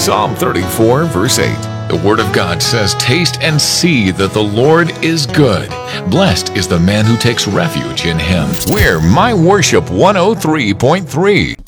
Psalm 34, verse 8. The Word of God says, "Taste and see that the Lord is good. Blessed is the man who takes refuge in Him." We're My Worship 103.3.